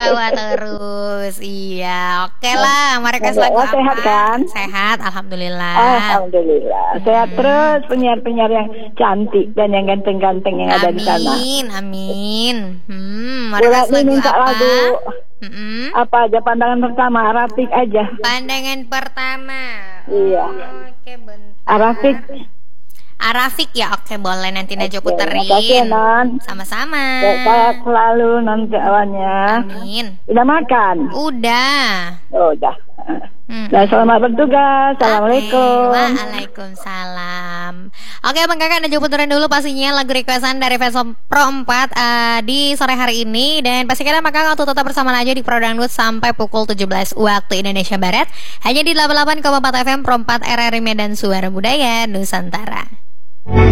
ketawa terus. Iya, oke lah. Mereka lagu apa? Sehat kan? Sehat, alhamdulillah. Alhamdulillah. Sehat terus penyiar-penyiar yang cantik dan yang ganteng-ganteng yang ada di sana. Amin, amin. Mereka lagu minta apa? Lagu apa aja pandangan pertama, Arafik aja. Pandangan pertama. Iya. Oke, bentar. Arafik ya, oke boleh nanti Najwa puterin. Makasih, Non. Sama-sama. Sehat selalu non kawannya. Amin. Udah makan? Udah. Oh, udah. Nah, selamat bertugas. Assalamualaikum. Waalaikumsalam. Oke, Bang Kakak, Najwa puterin dulu pastinya lagu requestan dari Vesom Pro 4 di sore hari ini. Dan pastikan Bang Kakak untuk tetap bersama aja di Pro Dangdut sampai pukul 17 waktu Indonesia Barat. Hanya di 88,4 FM Pro 4 RRI Medan, Suara Budaya Nusantara.